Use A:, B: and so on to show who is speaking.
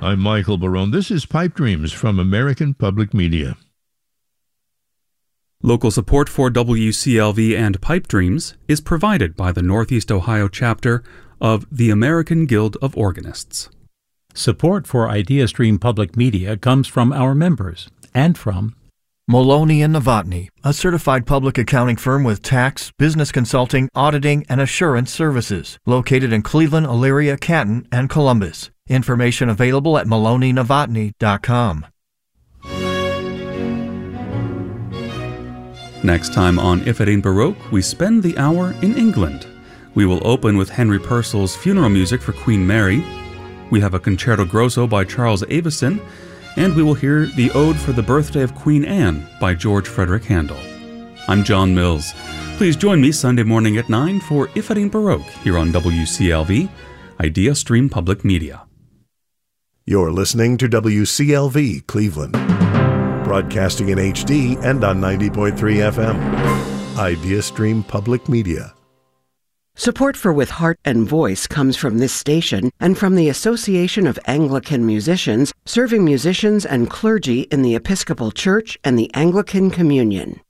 A: I'm Michael Barone. This is Pipe Dreams from American Public Media.
B: Local support for WCLV and Pipe Dreams is provided by the Northeast Ohio chapter of the American Guild of Organists.
C: Support for IdeaStream Public Media comes from our members and from
D: Maloney & Novotny, a certified public accounting firm with tax, business consulting, auditing, and assurance services, located in Cleveland, Elyria, Canton, and Columbus. Information available at maloneynovotny.com.
B: Next time on If It Ain't Baroque, we spend the hour in England. We will open with Henry Purcell's funeral music for Queen Mary. We have a concerto grosso by Charles Avison, and we will hear the Ode for the Birthday of Queen Anne by George Frederick Handel. I'm John Mills. Please join me Sunday morning at 9 for If It Ain't Baroque here on WCLV, IdeaStream Public Media.
E: You're listening to WCLV Cleveland, broadcasting in HD and on 90.3 FM. IdeaStream Public Media.
F: Support for With Heart and Voice comes from this station and from the Association of Anglican Musicians, serving musicians and clergy in the Episcopal Church and the Anglican Communion.